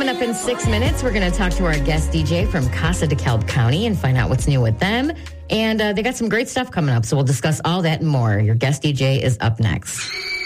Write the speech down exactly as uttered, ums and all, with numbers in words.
Coming up in six minutes, we're going to talk to our guest D J from Casa DeKalb County and find out what's new with them. And uh, they got some great stuff coming up, so we'll discuss all that and more. Your guest D J is up next.